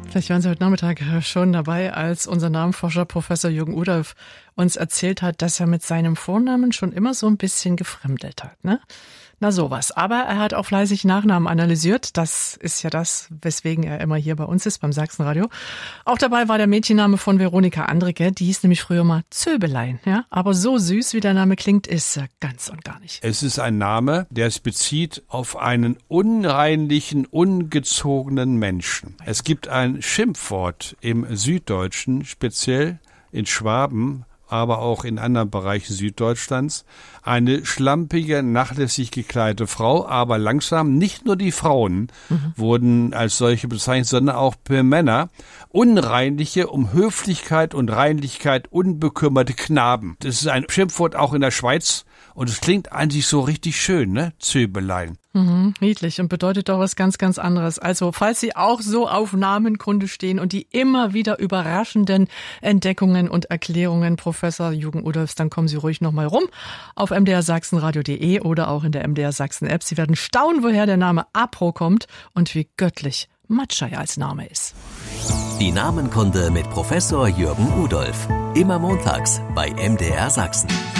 Vielleicht waren Sie heute Nachmittag schon dabei, als unser Namenforscher Professor Jürgen Udolph uns erzählt hat, dass er mit seinem Vornamen schon immer so ein bisschen gefremdelt hat, ne? Na sowas. Aber er hat auch fleißig Nachnamen analysiert. Das ist ja das, weswegen er immer hier bei uns ist, beim Sachsenradio. Auch dabei war der Mädchenname von Veronika Andricke. Die hieß nämlich früher mal Zöbelein. Ja? Aber so süß, wie der Name klingt, ist er ganz und gar nicht. Es ist ein Name, der es bezieht auf einen unreinlichen, ungezogenen Menschen. Es gibt ein Schimpfwort im Süddeutschen, speziell in Schwaben, aber auch in anderen Bereichen Süddeutschlands. Eine schlampige, nachlässig gekleidete Frau, aber langsam nicht nur die Frauen wurden als solche bezeichnet, sondern auch Männer. Unreinliche, um Höflichkeit und Reinlichkeit unbekümmerte Knaben. Das ist ein Schimpfwort auch in der Schweiz und es klingt eigentlich so richtig schön, ne? Zöbelein. Niedlich und bedeutet doch was ganz, ganz anderes. Also, falls Sie auch so auf Namenkunde stehen und die immer wieder überraschenden Entdeckungen und Erklärungen Professor Jürgen Udolphs, dann kommen Sie ruhig nochmal rum auf mdrsachsenradio.de oder auch in der MDR Sachsen App. Sie werden staunen, woher der Name Apro kommt und wie göttlich Matschei als Name ist. Die Namenkunde mit Professor Jürgen Udolph. Immer montags bei MDR Sachsen.